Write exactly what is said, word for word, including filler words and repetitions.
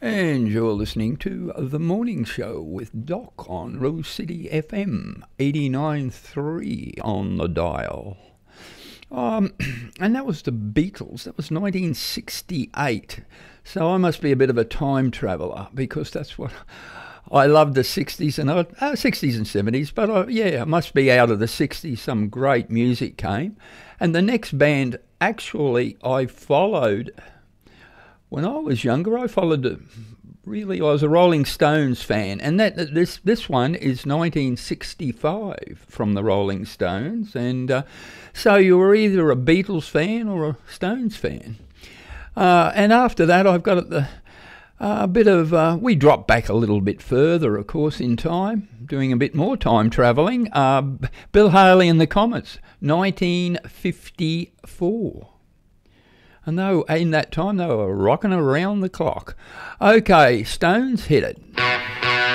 And you're listening to The Morning Show with Doc on Rose City F M, eighty-nine point three on the dial. Um, and that was the Beatles. That was nineteen sixty-eight. So I must be a bit of a time traveller because that's what... I loved the sixties and uh, sixties and seventies, but uh, yeah, it must be out of the sixties some great music came. And the next band, actually, I followed... When I was younger, I followed, a, really, I was a Rolling Stones fan, and that this this one is nineteen sixty-five from the Rolling Stones, and uh, so you were either a Beatles fan or a Stones fan. Uh, and after that, I've got the, uh, a bit of, uh, we dropped back a little bit further, of course, in time, doing a bit more time travelling. Uh, Bill Haley and the Comets, nineteen fifty-four. And they were, in that time, they were rocking around the clock. Okay, Stones, hit it.